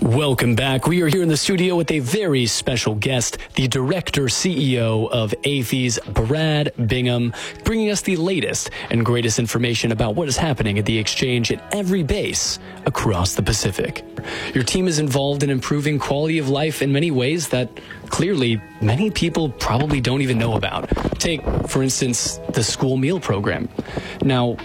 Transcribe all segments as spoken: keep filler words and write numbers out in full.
Welcome back. We are here in the studio with a very special guest, the Director C E O of A F E S, Brad Bingham, bringing us the latest and greatest information about what is happening at the exchange at every base across the Pacific. Your team is involved in improving quality of life in many ways that clearly many people probably don't even know about. Take, for instance, the school meal program. Now,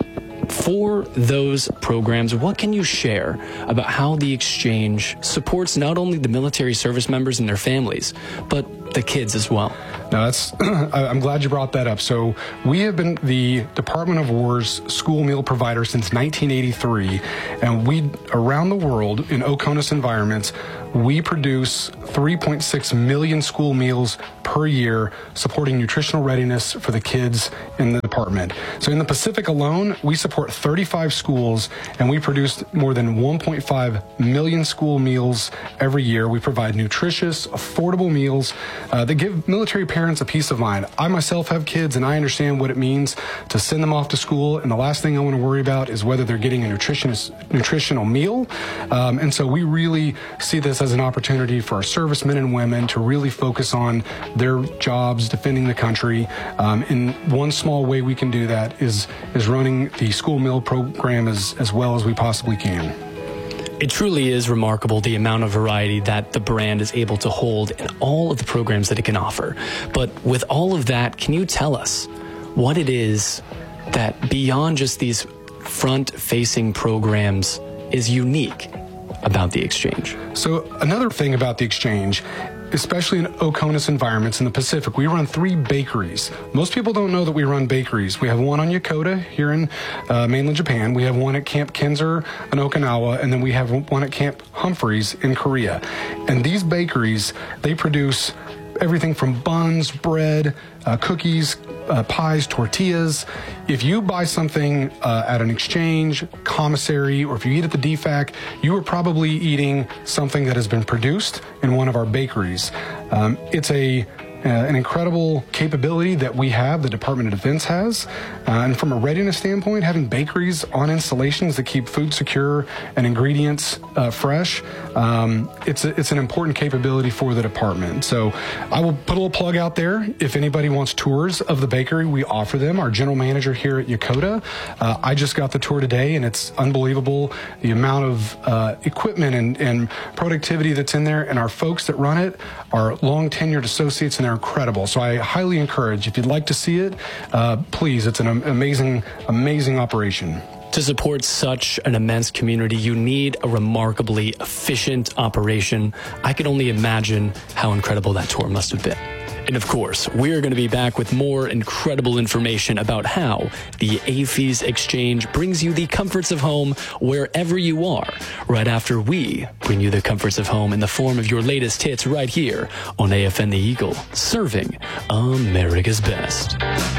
for those programs, what can you share about how the exchange supports not only the military service members and their families, but the kids as well? No, that's, I'm glad you brought that up. So we have been the Department of War's school meal provider since nineteen eighty-three, and we, around the world, in OCONUS environments, we produce three point six million school meals per year, supporting nutritional readiness for the kids in the department. So in the Pacific alone, we support thirty-five schools, and we produce more than one point five million school meals every year. We provide nutritious, affordable meals uh, that give military parents a peace of mind. I myself have kids, and I understand what it means to send them off to school, and the last thing I want to worry about is whether they're getting a nutritious, nutritional meal. Um, and so we really see this as an opportunity for our servicemen and women to really focus on their jobs defending the country. Um, and one small way we can do that is is running the school meal program as, as well as we possibly can. It truly is remarkable the amount of variety that the brand is able to hold in all of the programs that it can offer. But with all of that, can you tell us what it is that beyond just these front-facing programs is unique about the exchange? So another thing about the exchange, especially in OCONUS environments in the Pacific, we run three bakeries. Most people don't know that we run bakeries. We have one on Yokota here in uh, mainland Japan. We have one at Camp Kinser in Okinawa, and then we have one at Camp Humphreys in Korea. And these bakeries, they produce everything from buns, bread, uh, cookies, uh, pies, tortillas. If you buy something uh, at an exchange, commissary, or if you eat at the D FAC, you are probably eating something that has been produced in one of our bakeries. Um, it's a Uh, an incredible capability that we have, the Department of Defense has. Uh, and from a readiness standpoint, having bakeries on installations that keep food secure and ingredients uh, fresh, um, it's, a, it's an important capability for the department. So I will put a little plug out there. If anybody wants tours of the bakery, we offer them. Our general manager here at Yokota, uh, I just got the tour today, and it's unbelievable the amount of uh, equipment and, and productivity that's in there. And our folks that run it are long tenured associates, and they're incredible. So I highly encourage, if you'd like to see it, uh, please, it's an amazing, amazing operation. To support such an immense community, you need a remarkably efficient operation. I can only imagine how incredible that tour must have been. And of course, we're going to be back with more incredible information about how the A F E S Exchange brings you the comforts of home wherever you are, right after we bring you the comforts of home in the form of your latest hits right here on A F N The Eagle, serving America's best.